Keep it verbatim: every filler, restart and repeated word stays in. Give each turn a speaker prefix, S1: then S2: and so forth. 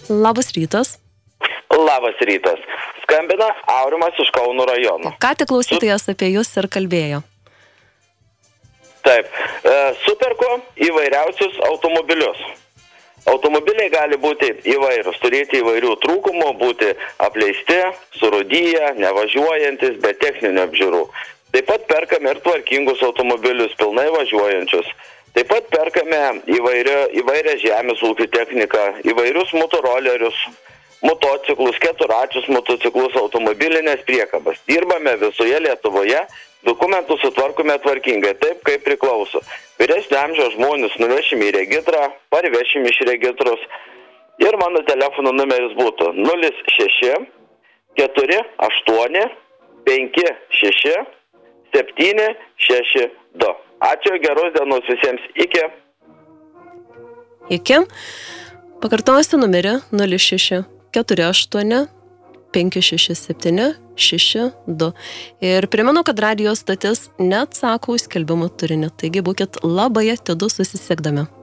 S1: Labas rytas.
S2: Labas rytas. Skambina Aurimas iš Kauno rajono.
S1: Ką tik klausytojas apie jūs ir kalbėjo?
S2: Taip. E, superku įvairiausius automobilius. Automobiliai gali būti įvairūs, turėti įvairių trūkumų, būti apleisti, surūdyję, nevažiuojantis, be techninių apžiūrų. Taip pat perkame ir tvarkingus automobilius, pilnai važiuojančius. Taip pat perkame įvairia, įvairią žemės ūkio techniką, įvairius motorolerius, motociklus, keturačius motociklus, automobilinės priekabas. Dirbame visoje Lietuvoje, dokumentus sutvarkome tvarkingai, taip kaip priklauso. Vyresnio amžiaus žmonės nuvešim į regitrą, parvešim iš regitros ir mano telefono numeris būtų nulis šeši keturi aštuoni penki šeši septyni šeši du. Ačiū, geros dienos visiems. Iki.
S1: Iki. Pakartosiu numerį nulis šeši keturi aštuoni penki šeši septyni šeši du. Ir primenu, kad radijo stotis neatsako už skelbimų turinį, taigi būkit labai atidūs susisiekdami.